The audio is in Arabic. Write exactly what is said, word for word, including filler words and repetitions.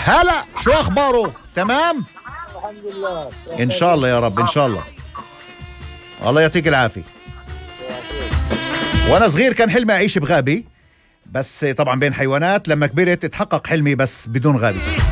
هلا شو اخباره؟ تمام الحمد لله. ان شاء الله يا رب، ان شاء الله. الله يعطيك العافيه. وانا صغير كان حلمي اعيش بغابه، بس طبعا بين حيوانات. لما كبرت اتحقق حلمي بس بدون غابه.